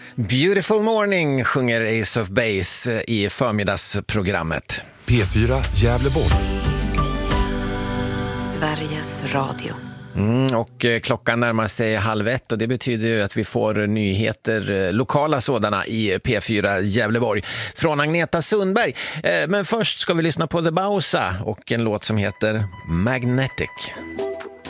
Beautiful Morning sjunger Ace of Base i förmiddagsprogrammet. P4 Gävleborg. Sveriges Radio. Och klockan närmar sig 12:30 och det betyder ju att vi får nyheter, lokala sådana i P4 Gävleborg från Agneta Sundberg. Men först ska vi lyssna på The Bausa och en låt som heter Magnetic.